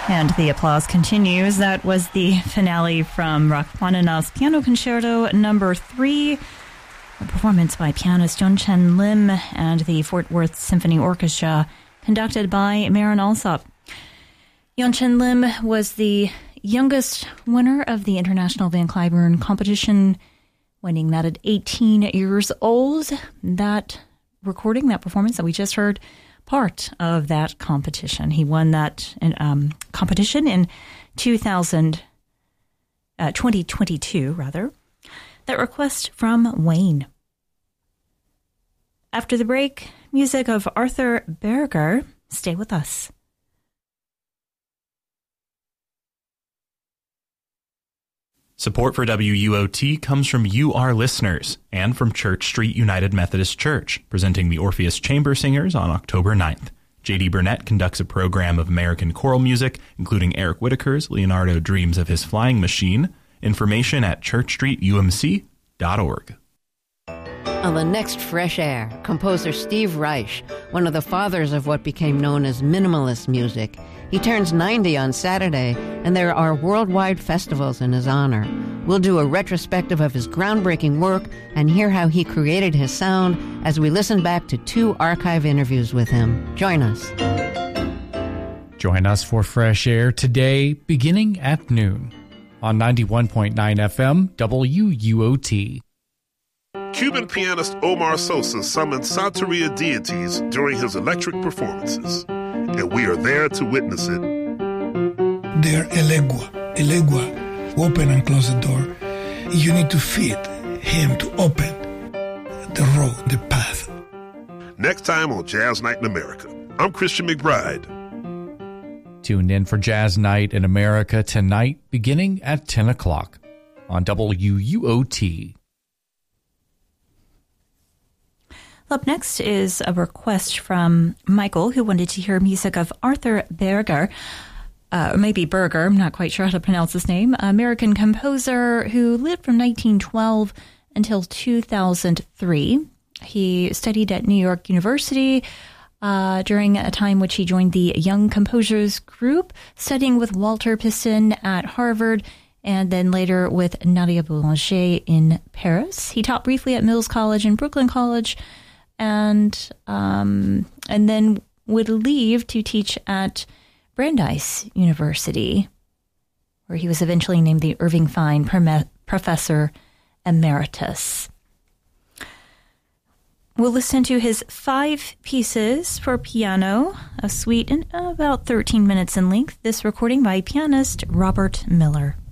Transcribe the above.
And the applause continues. That was the finale from Rachmaninoff's Piano Concerto No. 3, a performance by pianist Yeonchen Lim and the Fort Worth Symphony Orchestra, conducted by Marin Alsop. Yeonchen Lim was the youngest winner of the International Van Cliburn competition, winning that at 18 years old. That recording, that performance that we just heard, part of that competition. He won that competition in 2022, rather. That request from Wayne. After the break, music of Arthur Berger. Stay with us. Support for WUOT comes from you, our listeners, and from Church Street United Methodist Church, presenting the Orpheus Chamber Singers on October 9th. J.D. Burnett conducts a program of American choral music, including Eric Whitaker's Leonardo Dreams of His Flying Machine. Information at churchstreetumc.org. On the next Fresh Air, composer Steve Reich, one of the fathers of what became known as minimalist music. He turns 90 on Saturday, and there are worldwide festivals in his honor. We'll do a retrospective of his groundbreaking work and hear how he created his sound as we listen back to 2 archive interviews with him. Join us. Join us for Fresh Air today, beginning at noon on 91.9 FM WUOT. Cuban pianist Omar Sosa summoned Santeria deities during his electric performances, and we are there to witness it. They're Elegua, open and close the door. You need to feed him to open the road, the path. Next time on Jazz Night in America, I'm Christian McBride. Tune in for Jazz Night in America tonight, beginning at 10 o'clock on WUOT. Up next is a request from Michael, who wanted to hear music of Arthur Berger, maybe Berger, I'm not quite sure how to pronounce his name, American composer who lived from 1912 until 2003. He studied at New York University during a time which he joined the Young Composers Group, studying with Walter Piston at Harvard, and then later with Nadia Boulanger in Paris. He taught briefly at Mills College and Brooklyn College, and then would leave to teach at Brandeis University, where he was eventually named the Irving Fine Professor Emeritus. We'll listen to his 5 pieces for piano, a suite and about 13 minutes in length, this recording by pianist Robert Miller.